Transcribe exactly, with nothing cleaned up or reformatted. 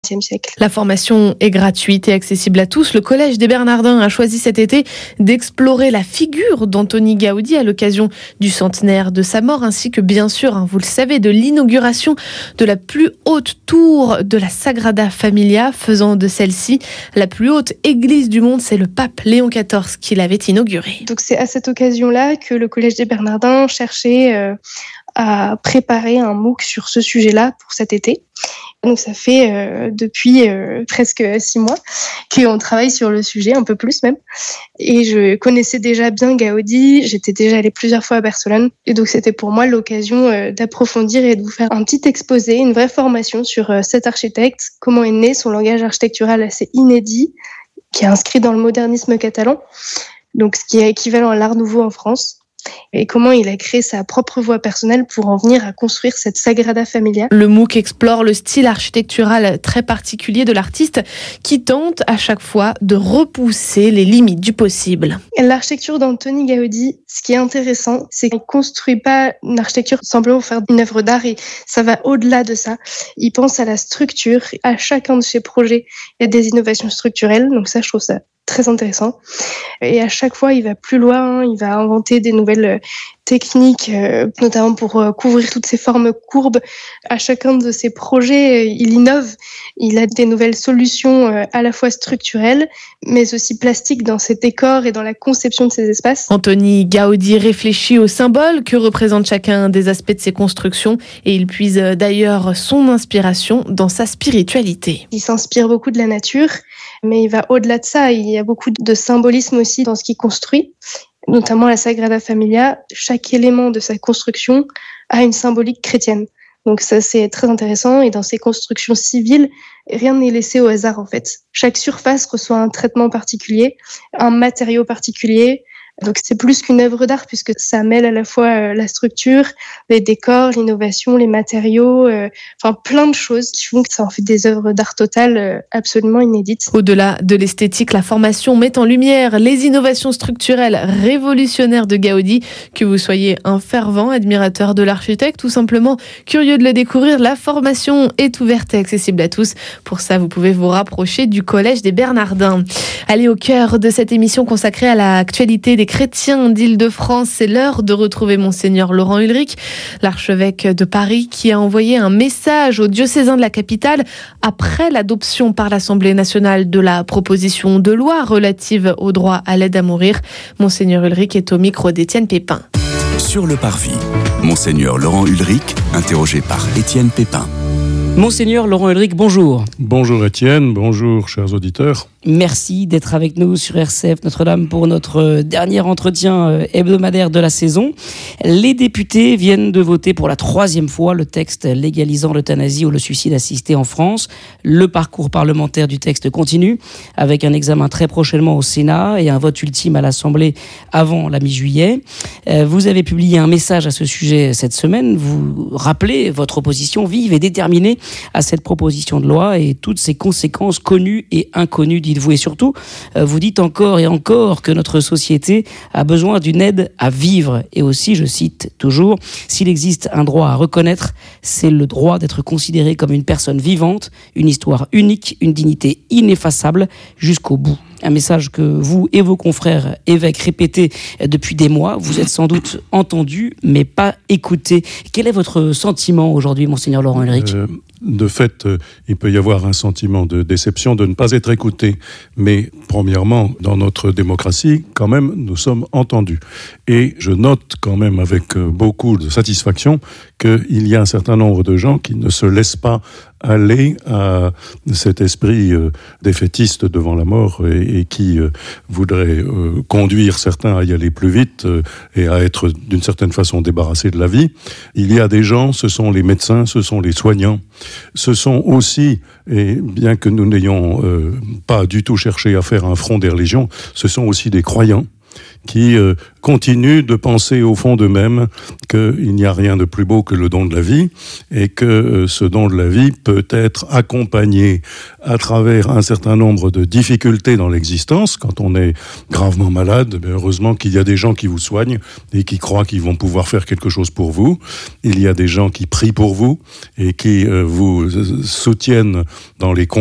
vingtième siècle. La formation est gratuite et accessible à tous. Le Collège des Bernardins a choisi cet été d'explorer la figure d'Antoni Gaudi à l'occasion du centenaire de sa mort, ainsi que bien sûr, hein, vous le savez, de l'inauguration de la plus haute tour de la Sagrada Familia, faisant de celle-ci la plus haute église du monde. C'est le pape Léon quatorze qui l'avait inaugurée. Donc c'est à cette occasion-là que le Collège des Bernardins cherchait euh, à préparer un MOOC sur ce sujet-là pour cet été. Donc ça fait euh, depuis euh, presque six mois qu'on travaille sur le sujet, un peu plus même. Et je connaissais déjà bien Gaudi, j'étais déjà allée plusieurs fois à Barcelone. Et donc c'était pour moi l'occasion euh, d'approfondir et de vous faire un petit exposé, une vraie formation sur euh, cet architecte, comment est né son langage architectural assez inédit, qui est inscrit dans le modernisme catalan, donc ce qui est équivalent à l'Art Nouveau en France. Et comment il a créé sa propre voie personnelle pour en venir à construire cette Sagrada Familia. Le MOOC explore le style architectural très particulier de l'artiste qui tente à chaque fois de repousser les limites du possible. L'architecture d'Antoni Gaudi, ce qui est intéressant, c'est qu'il ne construit pas une architecture simplement pour faire une œuvre d'art, et ça va au-delà de ça. Il pense à la structure. À chacun de ses projets, il y a des innovations structurelles, donc ça, je trouve ça très intéressant. Et à chaque fois, il va plus loin, il va inventer des nouvelles techniques, euh, notamment pour euh, couvrir toutes ces formes courbes. À chacun de ses projets, euh, il innove. Il a des nouvelles solutions euh, à la fois structurelles, mais aussi plastiques dans ses décors et dans la conception de ses espaces. Antoni Gaudi réfléchit aux symboles que représente chacun des aspects de ses constructions, et il puise d'ailleurs son inspiration dans sa spiritualité. Il s'inspire beaucoup de la nature, mais il va au-delà de ça. Il y a beaucoup de symbolisme aussi dans ce qu'il construit, notamment la Sagrada Familia. Chaque élément de sa construction a une symbolique chrétienne. Donc ça, c'est très intéressant. Et dans ces constructions civiles, rien n'est laissé au hasard, en fait. Chaque surface reçoit un traitement particulier, un matériau particulier. Donc c'est plus qu'une œuvre d'art, puisque ça mêle à la fois la structure, les décors, l'innovation, les matériaux, euh, enfin plein de choses qui font que ça en fait des œuvres d'art totales euh, absolument inédites. Au-delà de l'esthétique, la formation met en lumière les innovations structurelles révolutionnaires de Gaudi. Que vous soyez un fervent admirateur de l'architecte ou simplement curieux de le découvrir, la formation est ouverte et accessible à tous. Pour ça, vous pouvez vous rapprocher du Collège des Bernardins. Allez, au cœur de cette émission consacrée à l'actualité des chrétiens d'Île-de-France, c'est l'heure de retrouver Monseigneur Laurent Ulrich, l'archevêque de Paris, qui a envoyé un message aux diocésains de la capitale après l'adoption par l'Assemblée nationale de la proposition de loi relative au droit à l'aide à mourir. Monseigneur Ulrich est au micro d'Étienne Pépin. Sur le parvis, Monseigneur Laurent Ulrich, interrogé par Étienne Pépin. Monseigneur Laurent Ulrich, bonjour. Bonjour Étienne, bonjour chers auditeurs. Merci d'être avec nous sur R C F Notre-Dame pour notre dernier entretien hebdomadaire de la saison. Les députés viennent de voter pour la troisième fois le texte légalisant l'euthanasie ou le suicide assisté en France. Le parcours parlementaire du texte continue avec un examen très prochainement au Sénat et un vote ultime à l'Assemblée avant la mi-juillet. Vous avez publié un message à ce sujet cette semaine. Vous rappelez votre opposition vive et déterminée à cette proposition de loi et toutes ses conséquences connues et inconnues, dites-vous. Et surtout, vous dites encore et encore que notre société a besoin d'une aide à vivre. Et aussi, je cite toujours, s'il existe un droit à reconnaître, c'est le droit d'être considéré comme une personne vivante, une histoire unique, une dignité ineffaçable jusqu'au bout. Un message que vous et vos confrères évêques répétez depuis des mois. Vous êtes sans doute entendus, mais pas écoutés. Quel est votre sentiment aujourd'hui, Monseigneur Laurent Ulrich ? euh, De fait, euh, il peut y avoir un sentiment de déception de ne pas être écouté. Mais premièrement, dans notre démocratie, quand même, nous sommes entendus. Et je note quand même avec euh, beaucoup de satisfaction qu'il y a un certain nombre de gens qui ne se laissent pas aller à cet esprit euh, défaitiste devant la mort et, et qui euh, voudrait euh, conduire certains à y aller plus vite euh, et à être d'une certaine façon débarrassés de la vie. Il y a des gens, ce sont les médecins, ce sont les soignants, ce sont aussi, et bien que nous n'ayons euh, pas du tout cherché à faire un front des religions, ce sont aussi des croyants. qui euh, continuent de penser au fond d'eux-mêmes qu'il n'y a rien de plus beau que le don de la vie et que euh, ce don de la vie peut être accompagné à travers un certain nombre de difficultés dans l'existence. Quand on est gravement malade, bien heureusement qu'il y a des gens qui vous soignent et qui croient qu'ils vont pouvoir faire quelque chose pour vous. Il y a des gens qui prient pour vous et qui euh, vous soutiennent dans les